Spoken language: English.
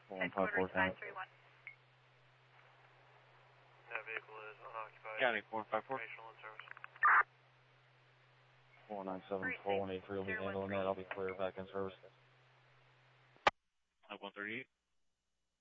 Headquarters 531. That vehicle is unoccupied. County 454. Informational in service. 3-6. 497-4183 will be handling that. I'll be clear back in service. 138.